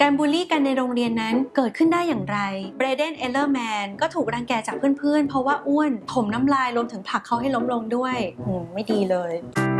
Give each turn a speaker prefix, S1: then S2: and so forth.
S1: การบูลลี่กันในโรงเรียนนั้นเกิดขึ้นได้อย่างไรเบรเดน เอลเลอร์แมนก็ถูกรังแกจากเพื่อนๆเพราะว่าอ้วนถมน้ำลายรวมถึงผลักเขาให้ล้มลงด้วยไม่ดีเลย